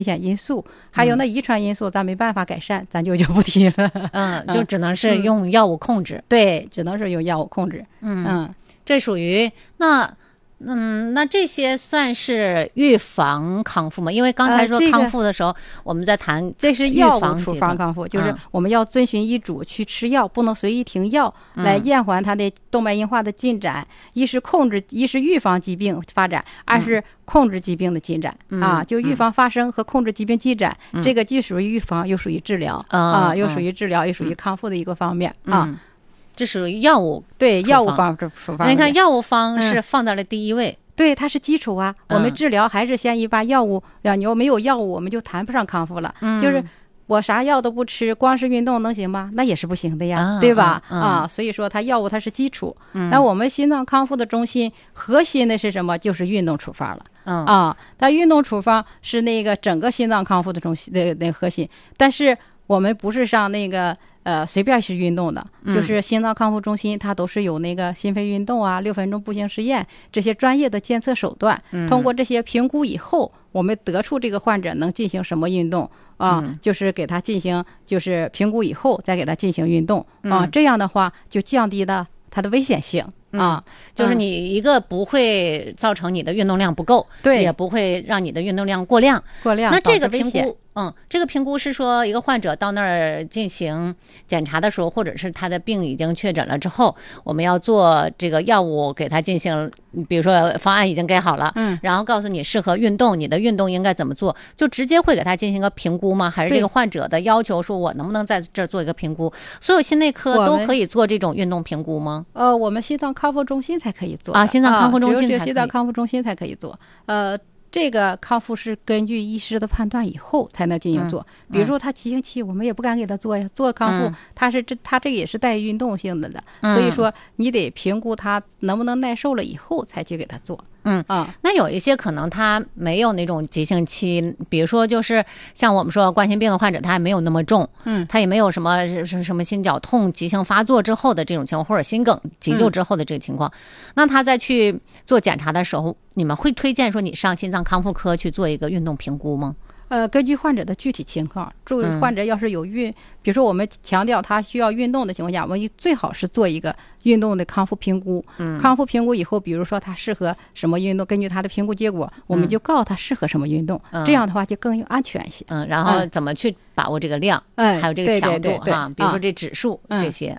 险因素，还有那遗传因素，咱没办法改善，咱就不提了。 就只能是用药物控制。 对，只能是用药物控制。 这属于那这些算是预防康复吗？因为刚才说康复的时候，我们在谈这是药物处方康复，就是我们要遵循医嘱去吃药，不能随意停药，来延缓它的动脉硬化的进展。一是预防疾病发展，二是控制疾病的进展。就预防发生和控制疾病进展，这个既属于预防，又属于治疗又属于治疗，又属于康复的一个方面这属于药物， 对药物方处方。 你看药物方是放在了第一位， 对，它是基础啊。我们治疗还是先以把药物，你要没有药物，我们就谈不上康复了。就是我啥药都不吃，光是运动能行吗？那也是不行的呀，对吧？所以说它药物它是基础。那我们心脏康复的中心核心的是什么？就是运动处方了。它运动处方是那个整个心脏康复的中心那核心，但是我们不是上那个随便是运动的，就是心脏康复中心它都是有那个心肺运动啊、6分钟步行实验这些专业的监测手段。通过这些评估以后，我们得出这个患者能进行什么运动就是给他进行就是评估以后再给他进行运动这样的话就降低了它的危险性。 就是你一个不会造成你的运动量不够， 对， 也不会让你的运动量过量。那这个评估，这个评估是说一个患者到那儿进行检查的时候，或者是他的病已经确诊了之后，我们要做这个药物给他进行，比如说方案已经给好了，然后告诉你适合运动，你的运动应该怎么做，就直接会给他进行一个评估吗？还是这个患者的要求说我能不能在这儿做一个评估？所有心内科都可以做这种运动评估吗？ 我们心脏康复中心才可以做心脏康复中心才可以， 心脏康复中心才可以做。这个康复是根据医师的判断以后才能进行做。比如说他急性期，我们也不敢给他做呀。做康复，他这个也是带运动性的所以说你得评估他能不能耐受了以后才去给他做。 那有一些可能他没有那种急性期，比如说就是像我们说冠心病的患者，他还没有那么重，他也没有什么心绞痛急性发作之后的这种情况，或者心梗急救之后的这个情况，那他再去做检查的时候，你们会推荐说你上心脏康复科去做一个运动评估吗？ 根据患者的具体情况，患者要是有比如说我们强调他需要运动的情况下，我们最好是做一个运动的康复评估。康复评估以后，比如说他适合什么运动，根据他的评估结果，我们就告诉他适合什么运动，这样的话就更有安全性。 然后怎么去把握这个量，还有这个强度比如说这指数这些。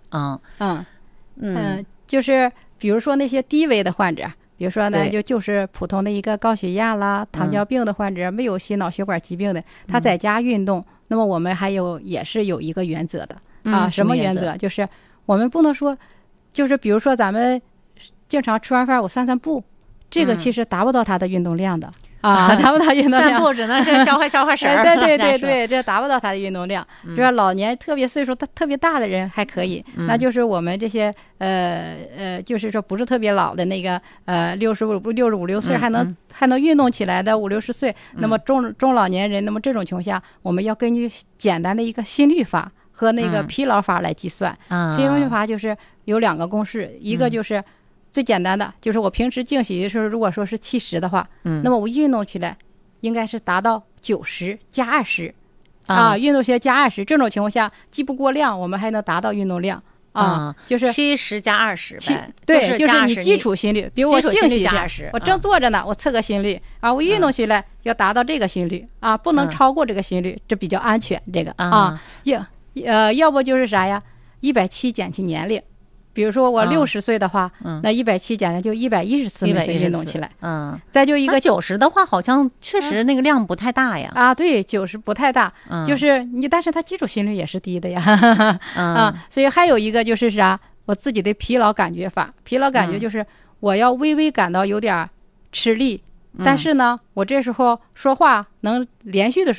就是比如说那些低危的患者。比如说呢，就是普通的一个高血压啦、糖尿病的患者，没有心脑血管疾病的，他在家运动，那么我们也是有一个原则的什么原则？就是我们不能说，就是比如说咱们经常吃完饭我散步，这个其实达不到他的运动量的。达不到运动量， 散步只能是消化神儿。 对，这达不到他的运动量。说老年特别岁数特别大的人还可以，那就是我们这些就是说不是特别老的那个65、6岁还能运动起来的50、60岁，那么中老年人，那么这种情况下，我们要根据简单的一个心率法和那个疲劳法来计算。心率法就是有2个公式，一个就是最简单的，就是我平时静息的时候，如果说是70的话，那么我运动起来应该是达到90加20运动起来加20，这种情况下既不过量，我们还能达到运动量就是 70加20呗。 对，就是你基础心率，比如我静息加20， 我正坐着呢，我测个心率我运动起来要达到这个心率不能超过这个心率，这比较安全。这个要不就是啥呀，170减去年龄。比如说我60岁的话，那170减了就110次每次运动起来。再就一个 90的话，好像确实那个量不太大呀。 对，90不太大，就是但是它基础心率也是低的呀。所以还有一个就是啥，我自己的疲劳感觉法。疲劳感觉就是我要微微感到有点吃力，但是呢，我这时候说话能连续的